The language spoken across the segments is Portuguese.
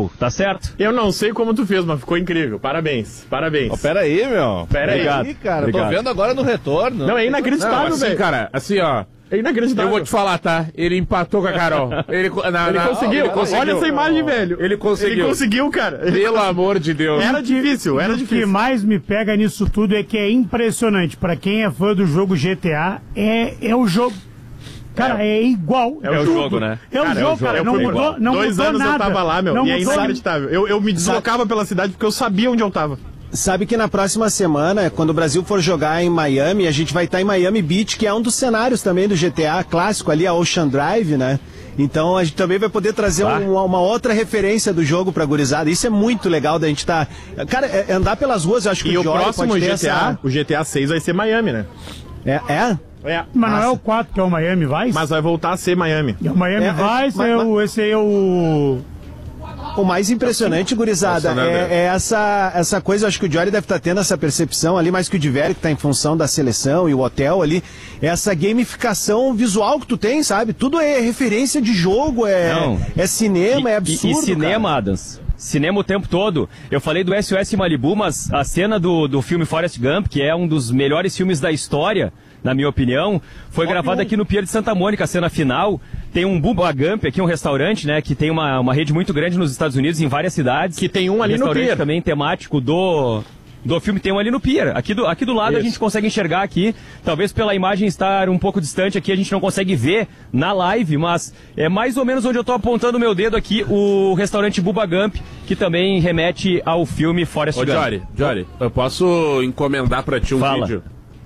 tempo, tá certo? Eu não sei como tu fez, mas ficou incrível. Parabéns. Oh, pera aí, meu. Obrigado. Aí, cara. Obrigado. Tô vendo agora no retorno. Não, é inacreditável, Assim, velho. cara, assim, ó. É inacreditável. Eu vou te falar, tá? Ele empatou com a Carol. Ele Conseguiu. Olha essa imagem, velho. Ele conseguiu. Ele conseguiu, cara. Pelo amor de Deus. Era difícil, era O que difícil. mais me pega nisso tudo é que é impressionante. Pra quem é fã do jogo GTA, é o jogo. Cara, é igual. É o jogo, né? É o jogo, cara. Eu Não fui mudou, não 2 mudou anos nada. eu tava lá, meu. Não E é mudou inacreditável. Eu me deslocava pela cidade porque eu sabia onde eu tava. Sabe que na próxima semana, quando o Brasil for jogar em Miami, a gente vai estar em Miami Beach, que é um dos cenários também do GTA clássico ali, a Ocean Drive, né? Então a gente também vai poder trazer uma outra referência do jogo pra gurizada. Isso é muito legal da gente estar... Cara, andar pelas ruas, eu acho que E o Jory próximo pode ter GTA, o GTA 6 vai ser Miami, né? É? Mas não é o 4 que é o Miami Vice? Mas vai voltar a ser Miami. É o Miami Vice, esse aí é o... O mais impressionante, gurizada, é essa coisa, acho que o Jory deve estar tendo essa percepção ali, mais que o Diverio, que está em função da seleção e o hotel ali, essa gamificação visual que tu tem, sabe? Tudo é referência de jogo, é cinema, é absurdo, E cinema, cara. Adams. Cinema o tempo todo. Eu falei do SOS Malibu, mas a cena do filme Forrest Gump, que é um dos melhores filmes da história, na minha opinião, foi gravada aqui no Pier de Santa Mônica, a cena final. Tem um Bubba Gump aqui, um restaurante, né, que tem uma rede muito grande nos Estados Unidos, em várias cidades. Que tem um ali no Pier. Também temático do filme, tem um ali no Pier. Aqui do lado. Isso. A gente consegue enxergar aqui, talvez pela imagem estar um pouco distante aqui, a gente não consegue ver na live, mas é mais ou menos onde eu tô apontando o meu dedo aqui, o restaurante Bubba Gump, que também remete ao filme Forrest Gump. Jory, eu posso encomendar pra ti um vídeo?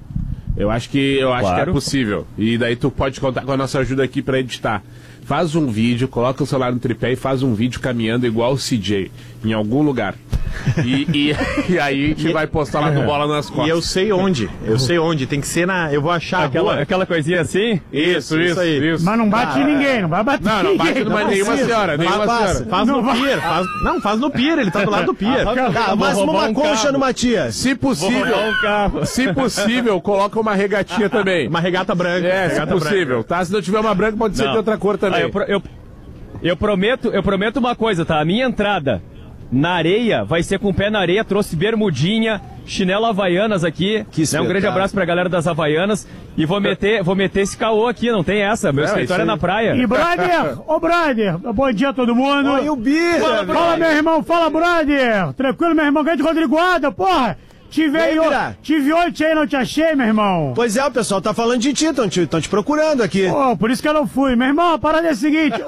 Eu acho que é possível. E daí tu pode contar com a nossa ajuda aqui pra editar. Faz um vídeo, coloca o celular no tripé e faz um vídeo caminhando igual o CJ, em algum lugar. E aí a gente vai postar lá no Bola nas Costas. E eu sei onde, tem que ser eu vou achar aquela coisinha assim? Isso aí. Mas não bate ninguém, não vai bater não ninguém. Não bate numa nenhuma senhora, Faz no Pier, faz no Pier, ele tá do lado do Pier. Mas uma concha no Matias. Se possível, coloca uma regatinha também. Uma regata branca. Se possível, tá? Se não tiver uma branca, pode ser de outra cor também. Eu prometo uma coisa, tá? A minha entrada na areia vai ser com o pé na areia, trouxe bermudinha, chinelo Havaianas aqui, né? Um grande abraço pra galera das Havaianas, e vou meter esse caô aqui, não tem essa, meu escritório é na praia. E brother, bom dia a todo mundo. Oi, o Bira. Fala, meu irmão, fala, brother. Tranquilo, meu irmão, grande Rodrigo Ada, porra. Tive ontem aí, não te achei, meu irmão. Pois é, o pessoal tá falando de ti, estão te procurando aqui. Por isso que eu não fui. Meu irmão, a parada é a seguinte,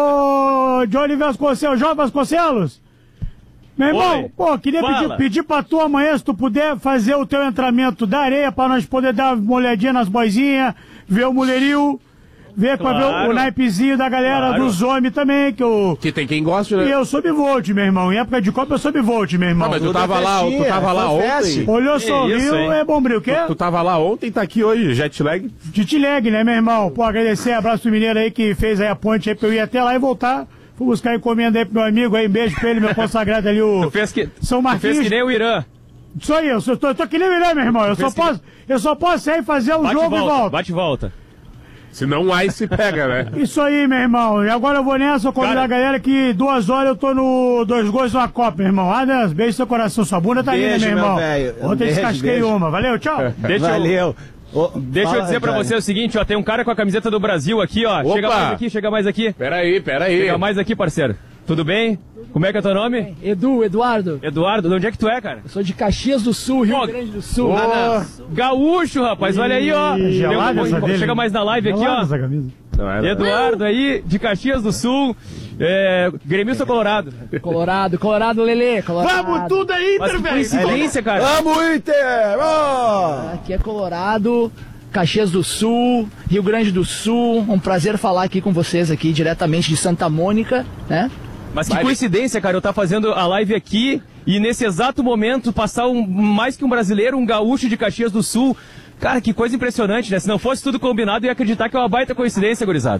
Johnny Vasconcelos, João Vasconcelos. Meu irmão, queria pedir pra tu amanhã, se tu puder, fazer o teu entramento da areia pra nós poder dar uma olhadinha nas boizinhas, ver o mulherio, ver o naipezinho da galera, dos homens também, que tem quem gosta, né? E eu sou bivolt, meu irmão. Em época de Copa eu sou bivolt, meu irmão. Mas tu tava lá ontem. Olhou, sorriu, bombril, o quê? Tu tava lá ontem, tá aqui hoje, jet lag. Jet lag, né, meu irmão? Agradecer, abraço pro mineiro aí que fez aí a ponte aí pra eu ir até lá e voltar. Fui buscar encomenda aí pro meu amigo aí, um beijo pra ele, meu consagrado ali, o São Marquinhos. Tu fez que nem o Irã. Isso aí, eu tô que nem o Irã, meu irmão. Eu só posso ir fazer o jogo e volta. Bate e volta. Senão o Ice pega, né? Isso aí, meu irmão. E agora eu vou nessa, convidar a galera que 2 horas eu tô no 2 gols na Copa, meu irmão. Adams, beijo seu coração, sua bunda tá linda, meu irmão. Ontem descasquei uma. Valeu, tchau. Valeu. Deixa eu dizer pra você o seguinte, ó, tem um cara com a camiseta do Brasil aqui, ó. Opa. Chega mais aqui. Peraí. Chega mais aqui, parceiro. Tudo bem? Como é que é teu nome? Eduardo. Eduardo, de onde é que tu é, cara? Eu sou de Caxias do Sul, Rio Grande do Sul. Gaúcho, rapaz, olha aí, ó. Chega mais na live aqui, ó. Eduardo aí, de Caxias do Sul, gremista Colorado. Colorado, Lelê. Vamos tudo aí, Inter, velho. Coincidência, cara. Vamos, Inter! Aqui é Colorado, Caxias do Sul, Rio Grande do Sul. Um prazer falar aqui com vocês aqui, diretamente de Santa Mônica, né? Mas que coincidência, cara, eu tá fazendo a live aqui e nesse exato momento passar mais que um brasileiro, um gaúcho de Caxias do Sul. Cara, que coisa impressionante, né? Se não fosse tudo combinado, eu ia acreditar que é uma baita coincidência, gurizada.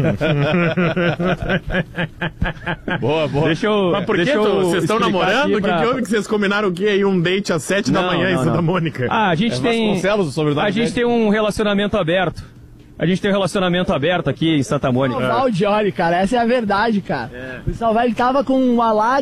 Boa. Mas por que vocês estão namorando? O que houve que vocês combinaram o quê aí? Um date às 7 da manhã em Santa Mônica? A gente tem um relacionamento aberto. A gente tem um relacionamento aberto aqui em Santa Mônica. O Valdiori, cara, essa é a verdade, cara. O Salvar, ele tava com uma